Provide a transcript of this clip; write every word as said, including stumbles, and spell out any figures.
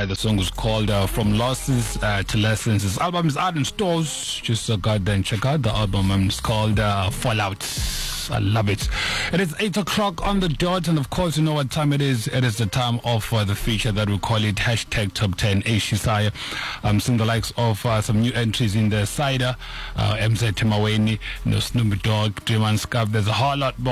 Uh, the song is called uh, From Losses uh, to Lessons. This album is out in stores. Just uh, go and check out the album. Um, it's called uh, Fallout. I love it. It is eight o'clock on the dot, and of course, you know what time it is. It is the time of uh, the feature that we call it hashtag Top ten Ashisaya. Um, seeing the likes of uh, some new entries in the cider, uh, M Z Timaweni, no Snoopy Dogg, Dreaman Scuff. There's a whole lot more.